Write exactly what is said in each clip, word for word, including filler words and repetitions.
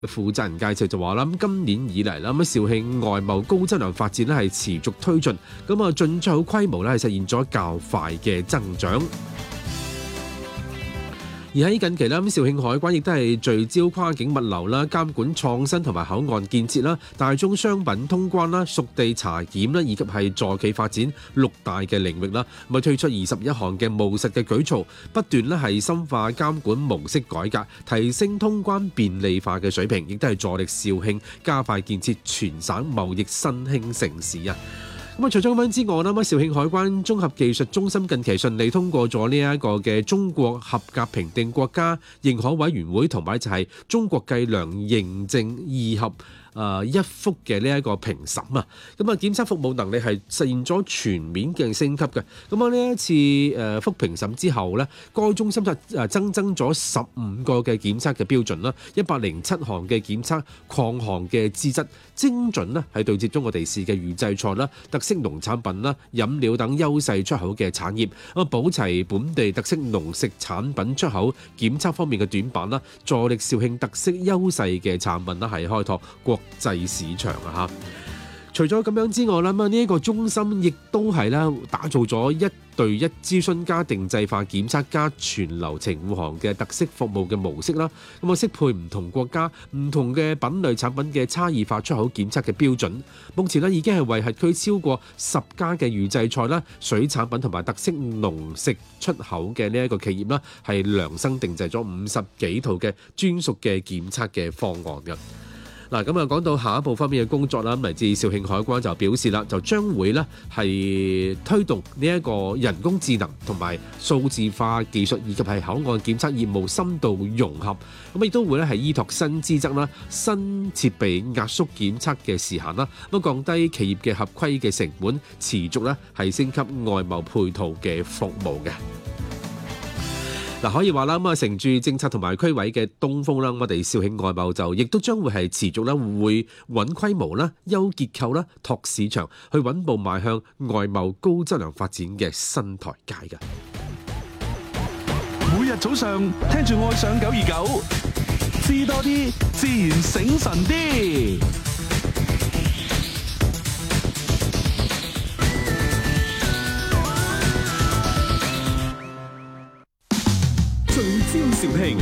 負責人介紹就話啦，今年以嚟啦，咁肇慶外貿高質量發展咧係持續推進，咁啊進出口規模咧係實現咗較快嘅增長。而喺近期啦，咁肇慶海關亦都係聚焦跨境物流啦、監管創新同埋口岸建設啦、大宗商品通關啦、屬地查檢啦，以及係助企發展六大嘅領域啦，咁啊推出二十一項嘅務實嘅舉措，不斷咧係深化監管模式改革，提升通關便利化嘅水平，亦都係助力肇慶加快建設全省貿易新興城市啊！咁啊，除咗咁樣之外啦，咁肇慶海關綜合技術中心近期順利通過咗呢一個嘅中國合格評定國家認可委員會同埋就係中國計量認證二合誒一幅嘅呢一個評審啊，咁啊檢測服務能力係實現咗全面嘅升級嘅。咁啊呢一次誒復評審之後呢，該中心就誒增增咗十五個嘅檢測嘅標準啦，一百零七項嘅檢測礦項嘅資質精準呢係對接中國地市嘅預製菜啦、特色農產品啦、飲料等優勢出口嘅產業，咁啊保齊本地特色農食產品出口檢測方面嘅短板啦，助力肇慶特色優勢嘅產品啦係開拓國際市場啊！嚇，除咗咁樣之外啦，咁啊呢一個中心亦都係咧打造咗一對一諮詢加定制化檢測加全流程護航嘅特色服務嘅模式啦。咁啊適配唔同國家唔同嘅品類產品嘅差異化出口檢測嘅標準。目前咧已經係為轄區超過十家嘅預製菜啦、水產品同埋特色農食出口嘅呢一個企業啦，係量身定製咗五十幾套嘅專屬嘅檢測嘅方案嘅。嗱，咁啊講到下一步方面嘅工作啦，嚟自肇慶海關就表示啦，就將會咧係推動呢一個人工智能同埋數字化技術，以及係口岸檢測業務深度融合。咁亦都會咧係依託新資質啦、新設備壓縮檢測嘅時限啦，咁降低企業嘅合規嘅成本，持續咧係升級外貿配套嘅服務嘅。嗱，可以話啦，咁啊，乘住政策同埋區委嘅東風啦，我哋肇慶外貿就亦都將會係持續啦，會穩規模啦、優結構啦、拓市場，去穩步邁向外貿高質量發展嘅新台階嘅。 每日早上聽住愛上九二九，知多啲，自然醒神啲。 聚焦肇慶，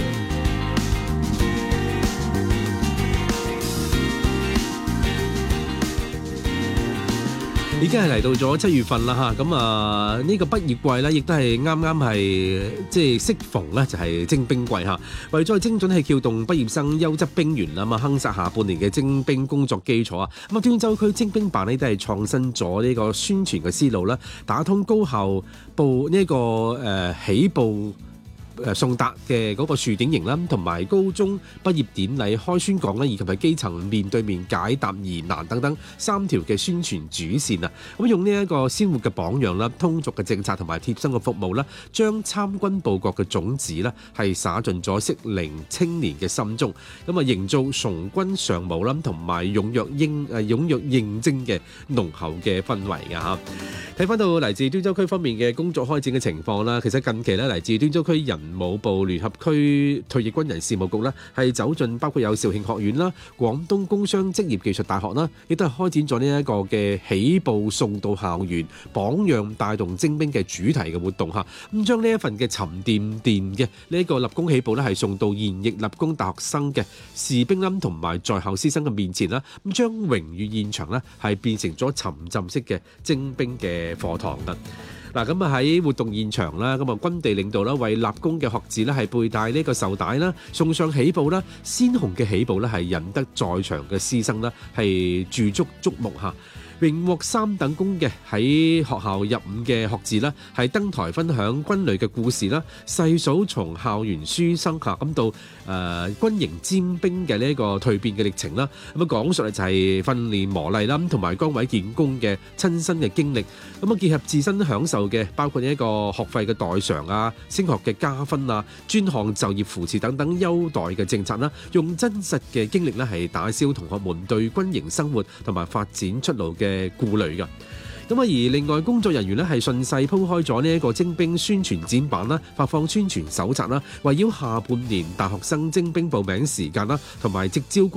已經係嚟到咗七月份啦嚇，咁啊呢個畢業季咧，亦都係啱啱係即係適逢咧，就係徵兵季嚇。為咗精準係撬動畢業生優質兵員啊嘛，夯實下半年嘅徵兵工作基礎啊。咁啊，端州區徵兵辦呢都係創新咗呢個宣傳嘅思路啦，打通高校報呢個誒起步誒送達嘅嗰個豎頂營啦，同埋高中畢業典禮開宣講啦，以及係基層面對面解答疑難等等三條嘅宣傳主線啊，咁用呢一個鮮活嘅榜樣啦、通俗嘅政策同埋貼身嘅服務啦，將參軍報國嘅種子啦係灑進咗適齡青年嘅心中，咁啊營造崇軍尚武啦，同埋踴躍應誒踴躍應徵嘅濃厚嘅氛圍㗎嚇。睇翻到嚟自端州區方面嘅工作開展嘅情況啦，其實近期咧嚟自端州區人武部聯合區退役軍人事務局咧係走進包括有肇慶學院啦、廣東工商職業技術大學啦，亦都係開展咗呢一個嘅起步送到校園榜樣帶動徵兵嘅主題嘅活動嚇，咁將呢一份嘅沉甸甸嘅呢一個立功起步咧係送到現役立功大學生嘅士兵啦同埋在校師生嘅面前啦，咁將榮譽現場咧係變成咗沉浸式嘅徵兵嘅課堂啦。嗱，咁啊喺活動現場啦，咁啊軍地領導啦為立功嘅學子咧係佩戴呢個繡帶啦，送上喜報啦，鮮紅嘅喜報咧係引得在場嘅師生啦係駐足矚目嚇。榮獲三等功嘅喺學校入伍嘅學子啦，係登台分享軍旅嘅故事啦，細數從校園書生下咁到誒、呃、軍營尖兵嘅呢一個蛻變嘅歷程啦，咁啊講述就係訓練磨礪啦，同埋崗位建功嘅親身嘅經歷，咁啊結合自身享受嘅，包括呢一個學費嘅代償啊、升學嘅加分啊、專項就業扶持等等優待嘅政策啦，用真實嘅經歷咧係打消同學們對軍營生活同埋發展出路嘅嘅顧慮㗎。 咁啊，而另外工作人員咧係順勢鋪開咗呢一個徵兵宣傳展板啦，發放宣傳手冊啦，圍繞下半年大學生徵兵報名時間啦，同埋直招